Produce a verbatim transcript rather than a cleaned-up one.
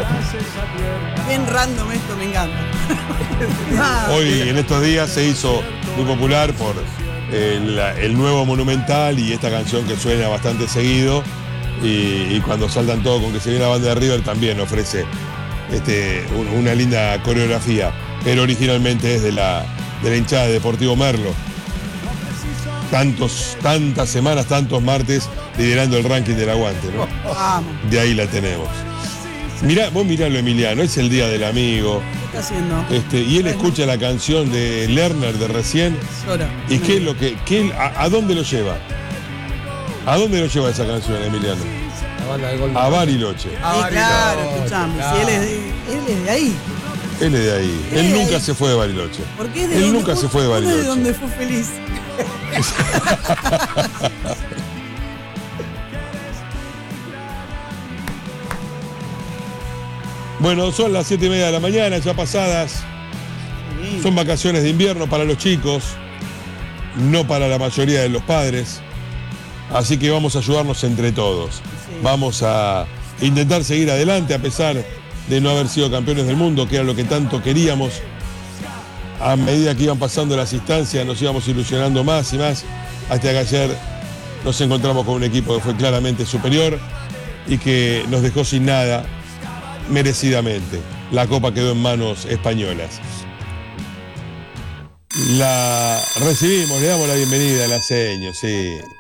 Bien random esto, me encanta. Hoy, en estos días, se hizo muy popular por el, el nuevo Monumental y esta canción que suena bastante seguido. Y, y cuando saltan todos con que se viene la banda de River también ofrece este, un, una linda coreografía. Pero originalmente es de la, de la hinchada de Deportivo Merlo. Tantos, tantas semanas, tantos martes liderando el ranking del aguante, ¿no? Vamos. De ahí la tenemos. Mirá, vos miralo, Emiliano, es el día del amigo. ¿Qué está haciendo? Este, y él escucha la canción de Lerner de recién. Llora. ¿Y qué es lo que, qué, a, a dónde lo lleva? ¿A dónde lo lleva esa canción, Emiliano? La banda del gol de A Bariloche. Sí, claro, escuchame. Si él es de, él es de ahí. Él es de ahí. Él Él es de nunca ahí. se fue de Bariloche. Porque es de Él donde nunca fue- se fue de uno Bariloche. de donde fue feliz. Bueno, son las siete y media de la mañana, ya pasadas. Son vacaciones de invierno para los chicos, no para la mayoría de los padres. Así que vamos a ayudarnos entre todos. Sí. Vamos a intentar seguir adelante a pesar de no haber sido campeones del mundo, que era lo que tanto queríamos. A medida que iban pasando las instancias nos íbamos ilusionando más y más, hasta que ayer nos encontramos con un equipo que fue claramente superior y que nos dejó sin nada merecidamente. La copa quedó en manos españolas. La recibimos, le damos la bienvenida a la seño, sí.